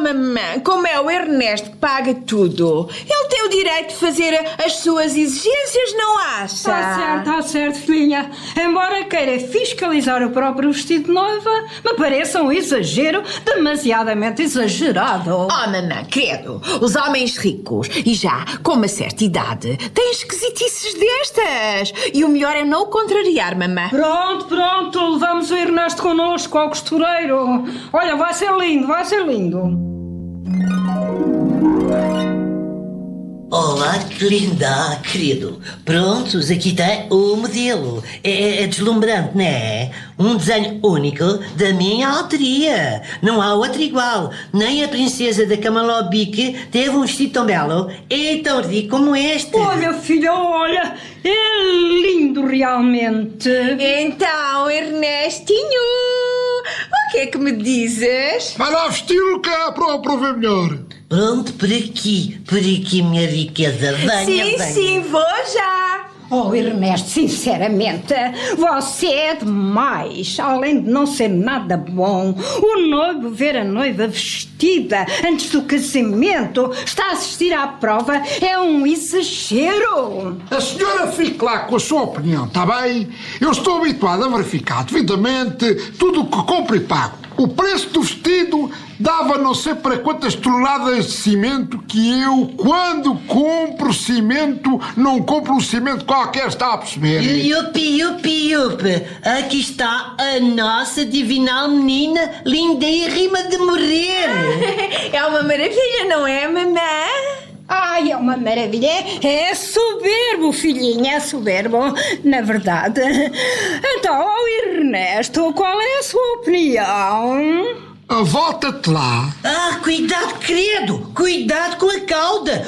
mamã, como é o Ernesto que paga tudo, ele tem o direito de fazer as suas exigências, não acha? Está certo, filhinha. Embora queira fiscalizar o próprio vestido de noiva, me parece um exagero demasiadamente exagerado. Oh, mamã, credo, os homens ricos e já com uma certa idade têm esquisitices destas. E o melhor é não o contrariar, mamã. Pronto, levamos o Ernesto connosco ao costureiro. Olha, vai ser lindo. Olá, que linda, querido. Prontos, aqui tem o modelo. É deslumbrante, não é? Um desenho único da minha autoria. Não há outro igual. Nem a princesa da Camalobique teve um vestido tão belo e tão rico como este. Olha, filha, olha. É lindo, realmente. Então, Ernestinho, o que é que me dizes? Vai lá vestir-o cá para ver melhor. Pronto, por aqui, minha riqueza. Venha. Sim, vou já. Oh, Ernesto, sinceramente, você é demais. Além de não ser nada bom, o noivo ver a noiva vestida antes do casamento, está a assistir à prova, é um exagero. A senhora fique lá com a sua opinião, está bem? Eu estou habituado a verificar devidamente tudo o que compro e pago. O preço do vestido dava não sei para quantas toneladas de cimento que eu, quando compro cimento, não compro um cimento qualquer, está a perceber? Yupi. Aqui está a nossa divinal menina, linda e rima de morrer. É uma maravilha, não é, mamã? Ai, é uma maravilha. É soberbo, filhinha, é soberbo, na verdade. Então, Ernesto, qual é a sua opinião? Volta-te lá. Cuidado, querido. Cuidado com a cauda.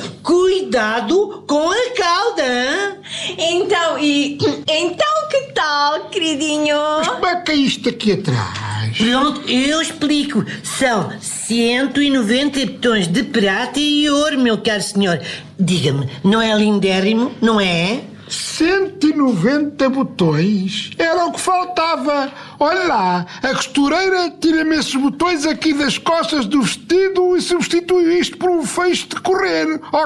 Então, que tal, queridinho? Mas como é que é isto aqui atrás? Pronto, eu explico. São 190 botões de prata e ouro, meu caro senhor. Diga-me, não é lindérrimo, não é? 190 botões? Era o que faltava. Olha lá, a costureira tira-me esses botões aqui das costas do vestido e substitui isto por um feixe de correr.